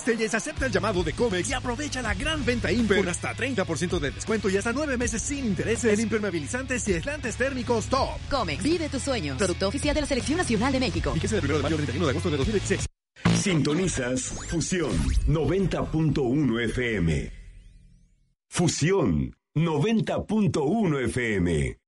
Telles acepta el llamado de Comex y aprovecha la gran venta Imper con hasta 30% de descuento y hasta 9 meses sin intereses en impermeabilizantes y aislantes térmicos top. Comex, vive tus sueños. Producto oficial de la Selección Nacional de México. Fíjese del 1 de mayo al 31 de agosto de 2016. Sintonizas Fusión 90.1 FM. Fusión 90.1 FM.